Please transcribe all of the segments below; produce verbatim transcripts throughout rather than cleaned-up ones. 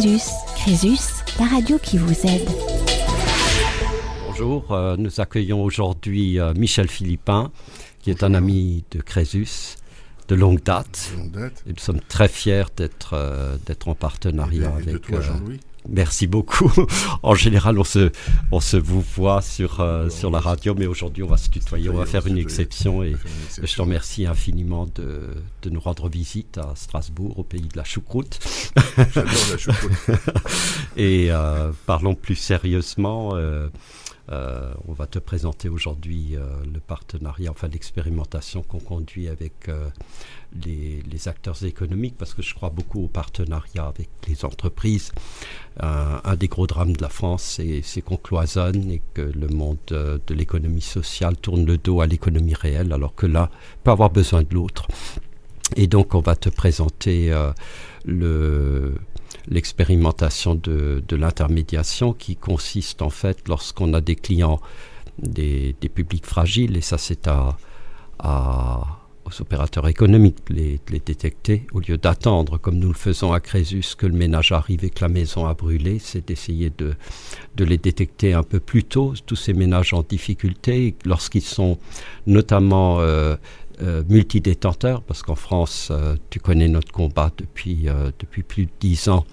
Crésus. Crésus, la radio qui vous aide. Bonjour, euh, nous accueillons aujourd'hui euh, Michel Philippin, qui est un ami de Crésus de longue date. De longue date. Et nous sommes très fiers d'être, euh, d'être en partenariat et de, avec... Et de toi, Jean-Louis. Euh, Merci beaucoup. En général, on se, on se vous voit sur, euh, sur la radio, mais aujourd'hui, on va se tutoyer, on va faire une exception. Et je te remercie infiniment de, de nous rendre visite à Strasbourg, au pays de la choucroute. J'adore la choucroute. Et euh, parlons plus sérieusement. Euh, euh, on va te présenter aujourd'hui euh, le partenariat, enfin l'expérimentation qu'on conduit avec euh, les, les acteurs économiques, parce que je crois beaucoup au partenariat avec les entreprises. Euh, un des gros drames de la France, c'est, c'est qu'on cloisonne et que le monde euh, de l'économie sociale tourne le dos à l'économie réelle, alors que l'un peut avoir besoin de l'autre. Et donc, on va te présenter euh, le... l'expérimentation de, de l'intermédiation qui consiste en fait lorsqu'on a des clients, des, des publics fragiles, et ça c'est à, à, aux opérateurs économiques de les, de les détecter, au lieu d'attendre comme nous le faisons à Crésus que le ménage arrive et que la maison a brûlé, c'est d'essayer de, de les détecter un peu plus tôt, tous ces ménages en difficulté, lorsqu'ils sont notamment euh, Euh, multidétenteurs, parce qu'en France, euh, tu connais notre combat depuis, euh, depuis plus de dix ans.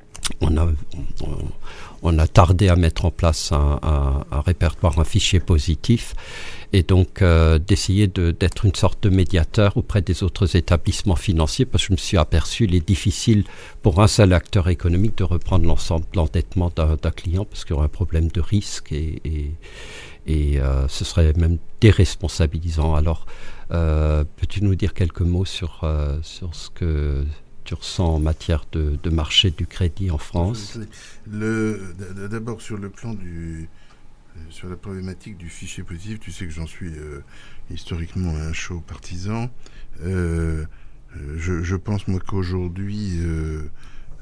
On a, on, on a tardé à mettre en place un, un, un répertoire, un fichier positif, et donc euh, d'essayer de, d'être une sorte de médiateur auprès des autres établissements financiers, parce que je me suis aperçu qu'il est difficile pour un seul acteur économique de reprendre l'ensemble de l'endettement d'un, d'un client, parce qu'il y aura un problème de risque, et, et, et euh, ce serait même déresponsabilisant. Alors, Euh, peux-tu nous dire quelques mots sur, euh, sur ce que tu ressens en matière de, de marché du crédit en France ? le, D'abord, sur le plan du... sur la problématique du fichier positif, tu sais que j'en suis euh, historiquement un chaud partisan. Euh, je, je pense, moi, qu'aujourd'hui, euh,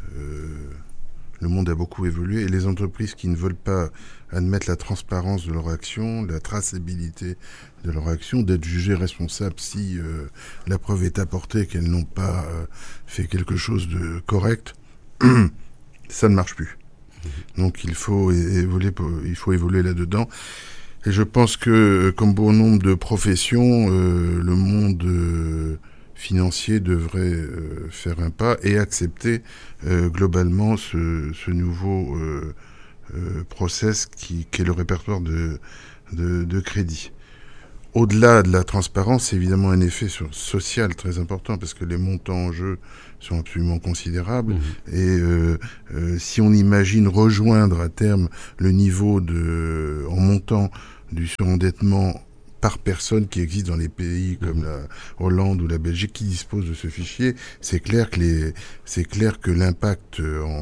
euh, le monde a beaucoup évolué, et les entreprises qui ne veulent pas admettre la transparence de leur action, la traçabilité de leur action, d'être jugées responsables si euh, la preuve est apportée qu'elles n'ont pas euh, fait quelque chose de correct, ça ne marche plus. Donc il faut évoluer, il faut évoluer là-dedans. Et je pense que, comme bon nombre de professions, euh, le monde euh, financier devrait euh, faire un pas et accepter euh, globalement ce, ce nouveau euh, euh, process qui, qui est le répertoire de, de, de crédit. Au-delà de la transparence, c'est évidemment un effet sur, social très important, parce que les montants en jeu sont absolument considérables. Mmh. Et euh, euh, si on imagine rejoindre à terme le niveau de, en montant du surendettement par personne qui existe dans les pays comme mmh. la Hollande ou la Belgique qui disposent de ce fichier, c'est clair que les, c'est clair que l'impact en,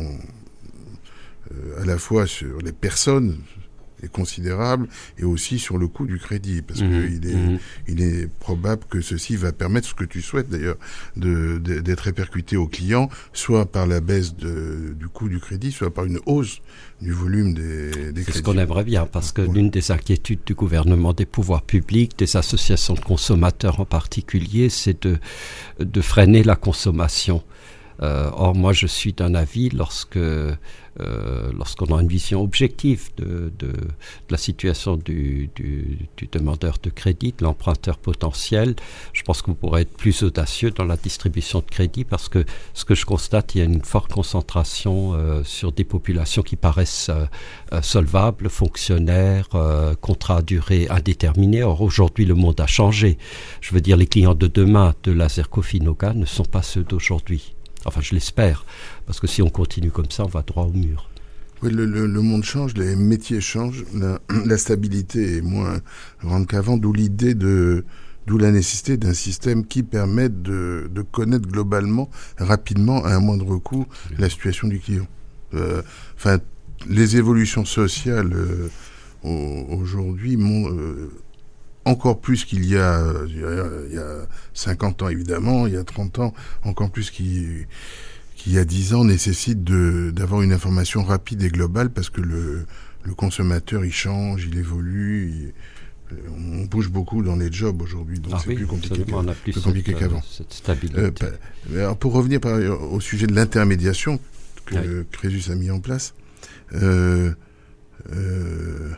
euh, à la fois sur les personnes est considérable, et aussi sur le coût du crédit, parce mmh, qu'il est, mmh. il est probable que ceci va permettre, ce que tu souhaites d'ailleurs, de, de, d'être répercuté aux clients, soit par la baisse de, du coût du crédit, soit par une hausse du volume des, des C'est crédits. C'est ce qu'on aimerait bien, parce que ouais. l'une des inquiétudes du gouvernement, des pouvoirs publics, des associations de consommateurs en particulier, c'est de, de freiner la consommation. Euh, or, moi, je suis d'un avis, lorsque, euh, lorsqu'on a une vision objective de, de, de la situation du, du, du demandeur de crédit, de l'emprunteur potentiel, je pense qu'on pourrait être plus audacieux dans la distribution de crédit, parce que ce que je constate, il y a une forte concentration euh, sur des populations qui paraissent euh, solvables, fonctionnaires, euh, contrats à durée indéterminée. Or, aujourd'hui, le monde a changé. Je veux dire, les clients de demain de Laserco Finaunga ne sont pas ceux d'aujourd'hui. Enfin, je l'espère, parce que si on continue comme ça, on va droit au mur. Oui, le, le, le monde change, les métiers changent, la, la stabilité est moins grande qu'avant, d'où l'idée de, d'où la nécessité d'un système qui permette de, de connaître globalement, rapidement, à un moindre coût, oui. la situation du client. Euh, enfin, les évolutions sociales euh, aujourd'hui m'ont... Euh, encore plus qu'il y a, il y a cinquante ans, évidemment, il y a trente ans, encore plus qu'il, qu'il y a dix ans, nécessite de, d'avoir une information rapide et globale, parce que le, le consommateur, il change, il évolue, il, on bouge beaucoup dans les jobs aujourd'hui, donc ah c'est oui, plus compliqué, on a plus plus compliqué cette, qu'avant. Cette stabilité. Euh, alors pour revenir par, au sujet de l'intermédiation, que oui. Crésus a mis en place. Euh, euh,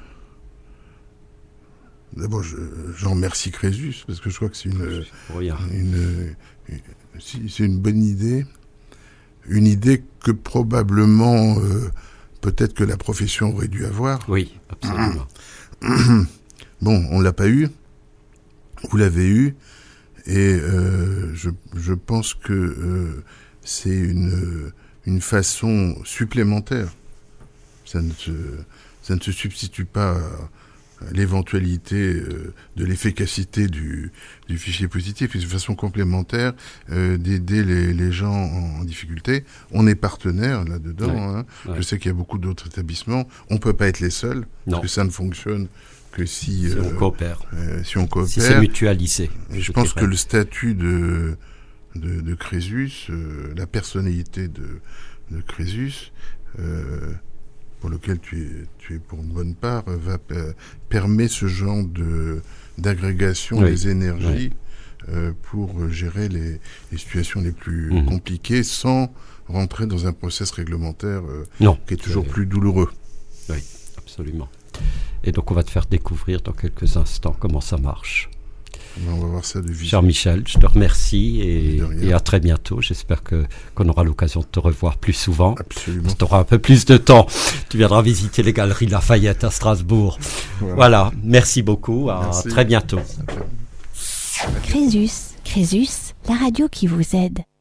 D'abord, je, je remercie Crésus parce que je crois que c'est une, Rien. une, une, c'est une bonne idée. Une idée que probablement, euh, peut-être que la profession aurait dû avoir. Oui, absolument. Bon, on l'a pas eu. Vous l'avez eu. Et euh, je, je pense que euh, c'est une, une façon supplémentaire. Ça ne se, ça ne se substitue pas à, à l'éventualité euh, de l'efficacité du, du fichier positif. C'est une façon complémentaire euh, d'aider les, les gens en, en difficulté. On est partenaire là-dedans. Oui, hein. oui. Je sais qu'il y a beaucoup d'autres établissements. On ne peut pas être les seuls, Non. parce que ça ne fonctionne que si, Si euh, on coopère. euh, si on coopère. Si c'est mutualisé. Et je pense que le statut de, de, de Crésus, euh, la personnalité de, de Crésus, euh, pour lequel tu es, tu es pour une bonne part, va, euh, permet ce genre de, d'agrégation oui. des énergies oui. euh, pour gérer les, les situations les plus mmh. compliquées sans rentrer dans un process réglementaire euh, non, qui est toujours euh, plus douloureux. Oui, absolument. Et donc on va te faire découvrir dans quelques instants comment ça marche. On va voir ça de visu. Jean-Michel, je te remercie et, De rien. et à très bientôt. J'espère que, qu'on aura l'occasion de te revoir plus souvent. Absolument. Tu auras un peu plus de temps. Tu viendras visiter les galeries Lafayette à Strasbourg. Voilà, voilà. Merci beaucoup. À Merci. très bientôt. Crésus, Crésus, la radio qui vous aide.